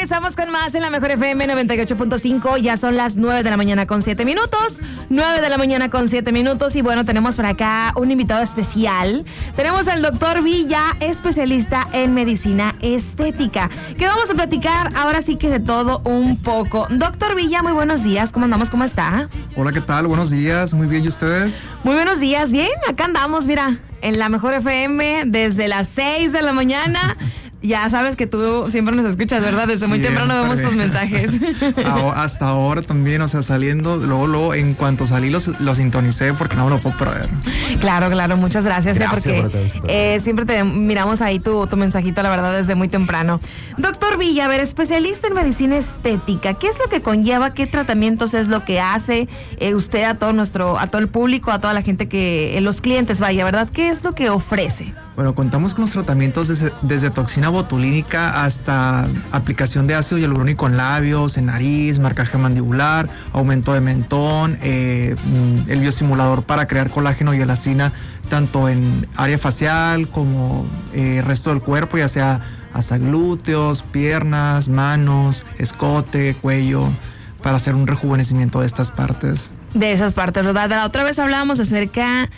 Regresamos con más en la Mejor FM 98.5. Ya son las 9 de la mañana con 7 minutos. 9 de la mañana con 7 minutos. Y bueno, tenemos por acá un invitado especial. Tenemos al doctor Villa, especialista en medicina estética, que vamos a platicar ahora sí que de todo un poco. Doctor Villa, muy buenos días. ¿Cómo andamos? ¿Cómo está? Hola, ¿qué tal? Buenos días. Muy bien, ¿y ustedes? Muy buenos días. Bien, acá andamos, mira, en la Mejor FM desde las 6 de la mañana. Ya sabes que tú siempre nos escuchas, ¿verdad? Desde muy temprano vemos tus mensajes. Hasta ahora también, o sea, saliendo, luego en cuanto salí lo sintonicé porque no me lo puedo perder. Claro, muchas gracias porque siempre te miramos ahí tu mensajito, la verdad, desde muy temprano. Doctor Villa, a ver, especialista en medicina estética, ¿qué es lo que conlleva? ¿Qué tratamientos es lo que hace usted a todo el público, a toda la gente los clientes, vaya, ¿verdad? ¿Qué es lo que ofrece? Bueno, contamos con los tratamientos desde toxina botulínica hasta aplicación de ácido hialurónico en labios, en nariz, marcaje mandibular, aumento de mentón, el biosimulador para crear colágeno y elastina tanto en área facial como resto del cuerpo, ya sea hasta glúteos, piernas, manos, escote, cuello, para hacer un rejuvenecimiento de estas partes. De esas partes, ¿verdad? La otra vez hablábamos acerca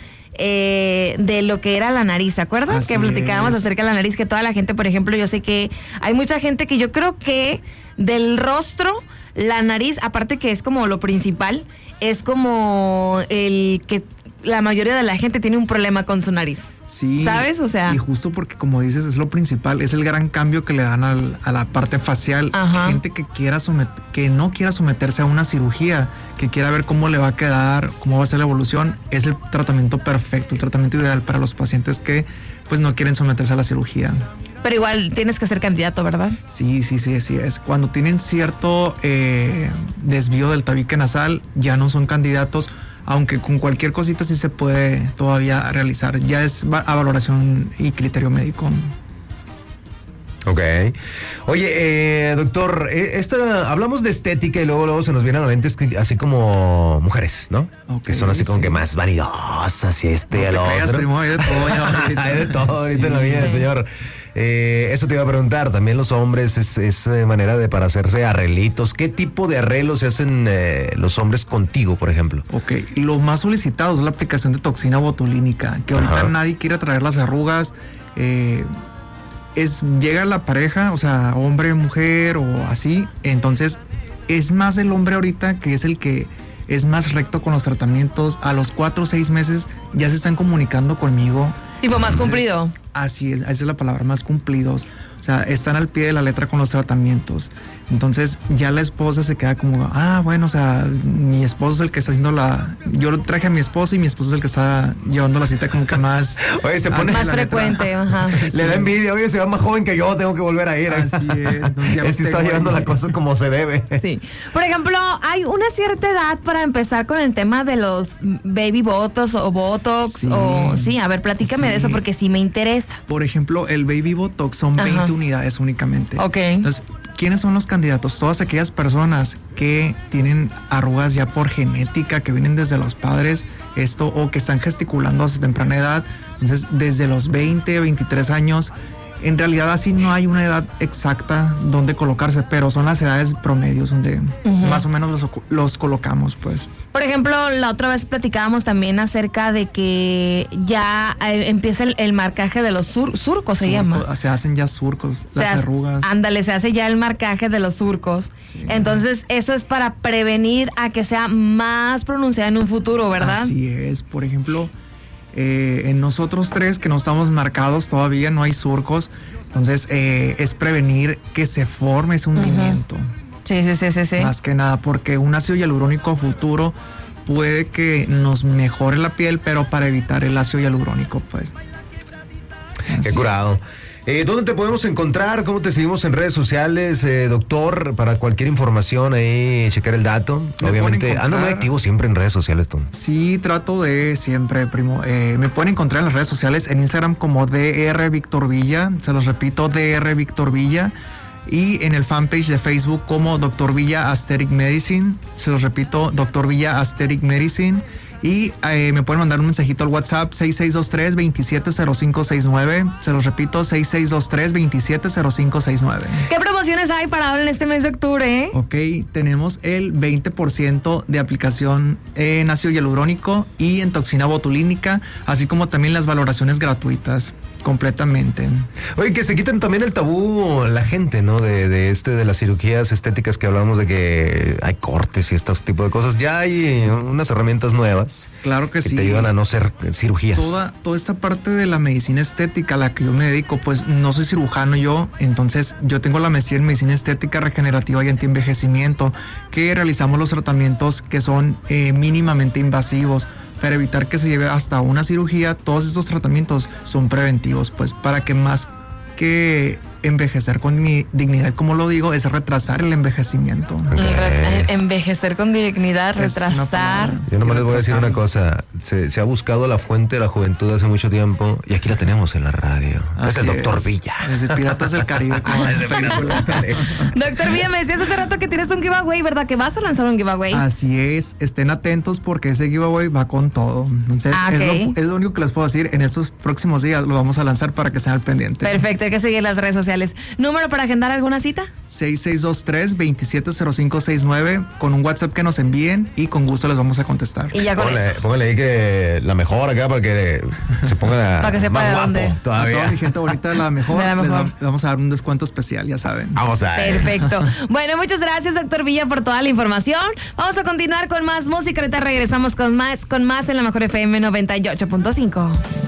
de lo que era la nariz, ¿se acuerdan? Así que platicábamos acerca de la nariz, que toda la gente, por ejemplo, yo sé que hay mucha gente que yo creo que del rostro, la nariz, aparte que es como lo principal, es como el que la mayoría de la gente tiene un problema con su nariz. Sí, ¿sabes? O sea, y justo porque, como dices, es lo principal, es el gran cambio que le dan a la parte facial. Ajá. Gente que no quiera someterse a una cirugía, que quiera ver cómo le va a quedar, cómo va a ser la evolución, es el tratamiento perfecto, el tratamiento ideal para los pacientes que pues no quieren someterse a la cirugía. Pero igual tienes que ser candidato, ¿verdad? Sí, es. Cuando tienen cierto desvío del tabique nasal, ya no son candidatos, aunque con cualquier cosita sí se puede todavía realizar. Ya es a valoración y criterio médico. Ok. Oye, doctor, hablamos de estética y luego se nos vienen a la mente así como mujeres, ¿no? Okay, que son así como que más vanidosas y no el otro. Primo, hay de todo. Hay de todo ahorita en la vida, señor. Eso te iba a preguntar, también los hombres es manera para hacerse arreglitos. ¿Qué tipo de arreglos se hacen los hombres contigo, por ejemplo? Ok, lo más solicitado es la aplicación de toxina botulínica, que ahorita nadie quiere traer las arrugas. Llega la pareja, o sea, hombre, mujer o así, entonces es más el hombre ahorita que es el que es más recto con los tratamientos. A los 4 o 6 meses ya se están comunicando conmigo. Tipo más cumplido. Así es, esa es la palabra, más cumplidos. O sea, están al pie de la letra con los tratamientos. Entonces ya la esposa se queda como, bueno, o sea, mi esposo es el que está haciendo yo traje a mi esposo y mi esposo es el que está llevando la cita como que más... Oye, se pone más frecuente, ajá. Le da envidia, oye, se va más joven que yo, tengo que volver a ir. Así es. Él sí está llevando la cosa como se debe. Sí. Por ejemplo, hay una cierta edad para empezar con el tema de los baby botox o botox a ver, platícame de eso porque sí me interesa. Por ejemplo, el baby botox son 20 unidades únicamente. Ok. Entonces, ¿quiénes son los candidatos? Todas aquellas personas que tienen arrugas ya por genética, que vienen desde los padres, o que están gesticulando desde temprana edad. Entonces, desde los 20, 23 años, en realidad así no hay una edad exacta donde colocarse, pero son las edades promedios donde más o menos los colocamos, pues. Por ejemplo, la otra vez platicábamos también acerca de que ya empieza el marcaje de los surcos, se llama. Se hacen ya surcos, las arrugas. Ándale, se hace ya el marcaje de los surcos. Sí. Entonces, eso es para prevenir a que sea más pronunciada en un futuro, ¿verdad? Así es. Por ejemplo, en nosotros 3 que no estamos marcados todavía, no hay surcos, entonces es prevenir que se forme ese hundimiento. Sí. Más que nada, porque un ácido hialurónico a futuro puede que nos mejore la piel, pero para evitar el ácido hialurónico, pues. Qué curado. ¿Dónde te podemos encontrar? ¿Cómo te seguimos en redes sociales, doctor? Para cualquier información ahí, checar el dato. Obviamente, anda muy activo siempre en redes sociales, tú. Sí, trato de siempre, primo. Me pueden encontrar en las redes sociales, en Instagram como DR Víctor Villa. Se los repito, DR Víctor Villa. Y en el fanpage de Facebook como Dr. Villa Aesthetic Medicine. Se los repito, Dr. Villa Aesthetic Medicine. Y me pueden mandar un mensajito al WhatsApp 6623-270569. Se los repito, 6623-270569. ¿Qué promociones hay para ahora en este mes de octubre? Ok, tenemos el 20% de aplicación en ácido hialurónico y en toxina botulínica, así como también las valoraciones gratuitas. Completamente. Oye, que se quiten también el tabú la gente, ¿no? De las cirugías estéticas que hablamos de que hay cortes y este tipo de cosas. Ya hay unas herramientas nuevas. Claro que sí. Te ayudan a no ser cirugías. Toda esta parte de la medicina estética a la que yo me dedico, pues no soy cirujano yo, entonces yo tengo la maestría en medicina estética regenerativa y antienvejecimiento, que realizamos los tratamientos que son mínimamente invasivos. Para evitar que se lleve hasta una cirugía, todos estos tratamientos son preventivos, pues para que más que envejecer con dignidad, como lo digo, es retrasar el envejecimiento. Okay. Envejecer con dignidad, retrasar. Yo nomás les voy a decir una cosa, se ha buscado la fuente de la juventud hace mucho tiempo y aquí la tenemos en la radio. Es el Doctor Villa. Es de Piratas del Caribe. Doctor Villa, me decías hace rato que tienes un giveaway, ¿verdad? Que vas a lanzar un giveaway. Así es, estén atentos porque ese giveaway va con todo. Entonces, es lo único que les puedo decir. En estos próximos días lo vamos a lanzar para que estén al pendiente. Perfecto, hay que seguir las redes sociales. ¿Número para agendar alguna cita? 6623-270569 con un WhatsApp que nos envíen y con gusto les vamos a contestar. Y ya con eso. Póngale ahí que la mejor acá para que se ponga para que sepa más de dónde. Guapo todavía. A toda mi gente bonita de la mejor, les vamos a dar un descuento especial, ya saben. Vamos a ver. Perfecto. Bueno, muchas gracias, doctor Villa, por toda la información. Vamos a continuar con más música. Ahorita regresamos con más en la mejor FM 98.5.